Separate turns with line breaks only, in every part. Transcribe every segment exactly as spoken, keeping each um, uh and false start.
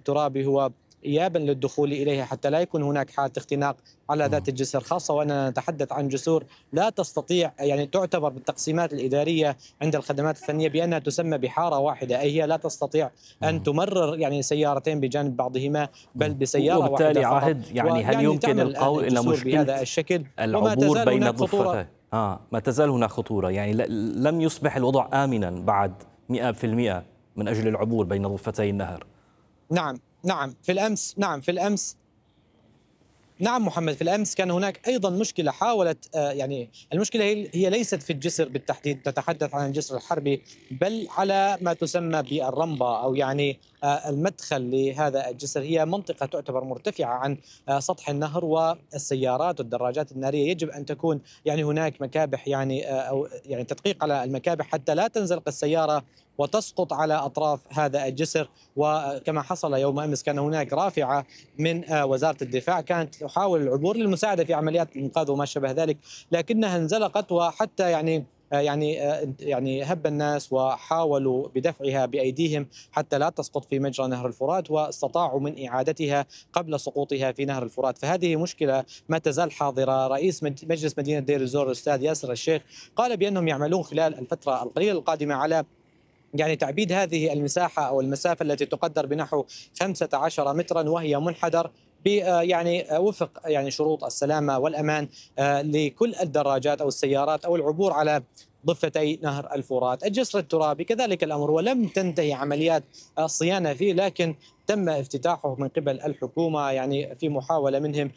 الترابي هو إيابا للدخول إليها حتى لا يكون هناك حالة اختناق على ذات الجسر، خاصة وأننا نتحدث عن جسور لا تستطيع يعني تعتبر بالتقسيمات الإدارية عند الخدمات الفنية بأنها تسمى بحارة واحدة، أي هي لا تستطيع أن تمرر يعني سيارتين بجانب بعضهما بل بسيارة واحدة
وبالتالي
فقط.
عاهد، يعني هل
ويعني
يمكن
تعمل الآن
القول أن
الجسور
مشكلة
بهذا الشكل وما
العبور
تزال
بين
هناك خطورة.
الضفتين آه ما تزال هناك خطورة، يعني لم يصبح الوضع آمنا بعد مئة بالمئة من أجل العبور بين ضفتي النهر؟
نعم نعم في الأمس نعم في الأمس نعم محمد، في الأمس كان هناك أيضا مشكلة حاولت آه، يعني المشكلة هي هي ليست في الجسر بالتحديد، تتحدث عن الجسر الحربي، بل على ما تسمى بالرمبة أو يعني آه، المدخل لهذا الجسر. هي منطقة تعتبر مرتفعة عن آه، سطح النهر، والسيارات والدراجات النارية يجب أن تكون يعني هناك مكابح يعني آه، أو يعني تدقيق على المكابح حتى لا تنزلق السيارة وتسقط على أطراف هذا الجسر. وكما حصل يوم أمس كان هناك رافعة من آه، وزارة الدفاع كانت تحاول العبور للمساعدة في عمليات الإنقاذ وما شابه ذلك، لكنها انزلقت وحتى يعني آه، يعني آه، يعني هب الناس وحاولوا بدفعها بأيديهم حتى لا تسقط في مجرى نهر الفرات، واستطاعوا من إعادتها قبل سقوطها في نهر الفرات. فهذه مشكلة ما تزال حاضرة. رئيس مجلس مدينة دير الزور الأستاذ ياسر الشيخ قال بأنهم يعملون خلال الفترة القليلة القادمة على يعني تعبيد هذه المساحة أو المسافة التي تقدر بنحو خمسة عشر مترا، وهي منحدر ب يعني وفق يعني شروط السلامة والأمان لكل الدراجات أو السيارات أو العبور على ضفتي نهر الفرات. الجسر الترابي كذلك الأمر، ولم تنتهي عمليات الصيانة فيه، لكن تم افتتاحه من قبل الحكومة يعني في محاولة منهم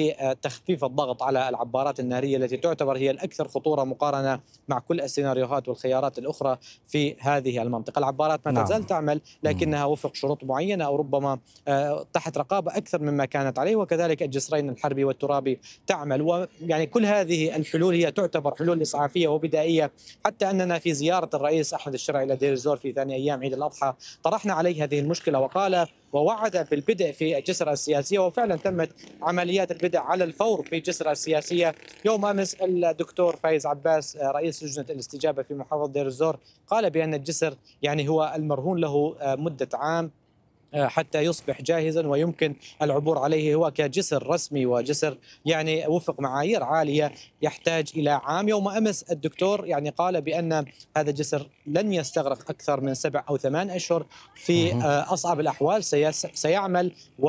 لتخفيف الضغط على العبارات النارية التي تعتبر هي الأكثر خطورة مقارنة مع كل السيناريوهات والخيارات الأخرى في هذه المنطقة. العبارات ما
نعم.
تزال تعمل لكنها وفق شروط معينة أو ربما تحت رقابة أكثر مما كانت عليه، وكذلك الجسرين الحربي والترابي تعمل. ويعني كل هذه الحلول هي تعتبر حلول إسعافية وبدائية، حتى أننا في زيارة الرئيس أحمد الشرعي إلى دير الزور في ثاني أيام عيد الأضحى طرحنا عليه هذه المشكلة، وقال ووعد بالبدء في الجسر السياسية، وفعلا تمت عمليات البدء على الفور في الجسر السياسية. يوم أمس الدكتور فايز عباس رئيس لجنة الاستجابة في محافظة دير الزور قال بأن الجسر يعني هو المرهون له مدة عام حتى يصبح جاهزا ويمكن العبور عليه. هو كجسر رسمي وجسر يعني وفق معايير عالية يحتاج إلى عام. يوم أمس الدكتور يعني قال بأن هذا الجسر لن يستغرق أكثر من سبع أو ثمان أشهر، في أصعب الأحوال سيعمل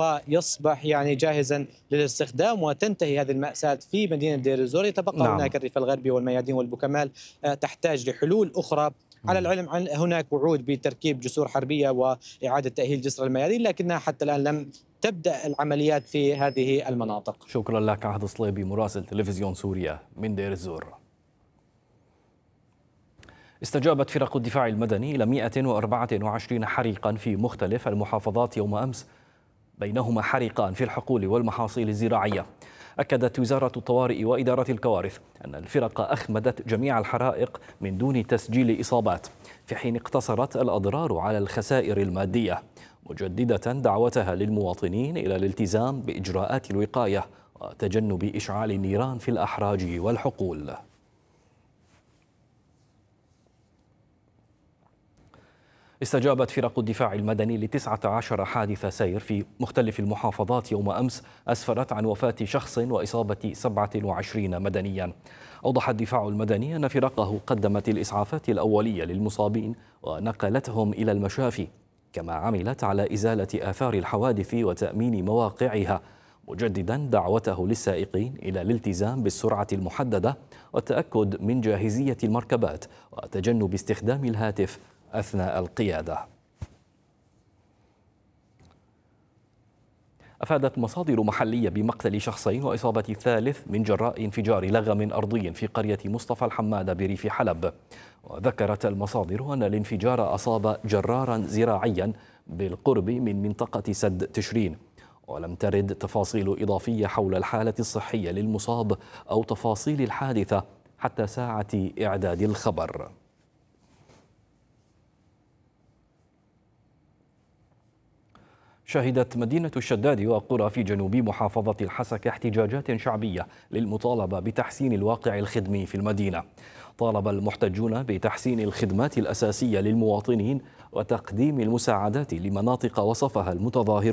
ويصبح يعني جاهزا للاستخدام وتنتهي هذه المأساة في مدينة دير الزور. يتبقى
نعم.
هناك الريف الغربي والميادين والبوكمال تحتاج لحلول أخرى. على العلم عن هناك وعود بتركيب جسور حربية وإعادة تأهيل جسر الميادين، لكنها حتى الآن لم تبدأ العمليات في هذه المناطق.
شكرا لك عهد صليبي مراسل تلفزيون سوريا من دير الزور. استجابت فرق الدفاع المدني إلى مئة وأربعة وعشرين حريقا في مختلف المحافظات يوم أمس، بينهما حريقان في الحقول والمحاصيل الزراعية. أكدت وزارة الطوارئ وإدارة الكوارث أن الفرق أخمدت جميع الحرائق من دون تسجيل إصابات، في حين اقتصرت الأضرار على الخسائر المادية، مجددة دعوتها للمواطنين إلى الالتزام بإجراءات الوقاية وتجنب إشعال النيران في الأحراج والحقول. استجابت فرق الدفاع المدني لتسعة عشر حادث سير في مختلف المحافظات يوم أمس أسفرت عن وفاة شخص وإصابة سبعة وعشرين مدنيا. أوضح الدفاع المدني أن فرقه قدمت الإسعافات الأولية للمصابين ونقلتهم إلى المشافي، كما عملت على إزالة آثار الحوادث وتأمين مواقعها، مجددا دعوته للسائقين إلى الالتزام بالسرعة المحددة والتأكد من جاهزية المركبات وتجنب استخدام الهاتف أثناء القيادة. أفادت مصادر محلية بمقتل شخصين وإصابة ثالث من جراء انفجار لغم أرضي في قرية مصطفى الحمادة بريف حلب. وذكرت المصادر أن الانفجار أصاب جرارا زراعيا بالقرب من منطقة سد تشرين، ولم ترد تفاصيل إضافية حول الحالة الصحية للمصاب أو تفاصيل الحادثة حتى ساعة إعداد الخبر. شهدت مدينة الشداد وقرى في جنوب محافظة الحسكة احتجاجات شعبية للمطالبة بتحسين الواقع الخدمي في المدينة. طالب المحتجون بتحسين الخدمات الأساسية للمواطنين وتقديم المساعدات لمناطق وصفها المتظاهرون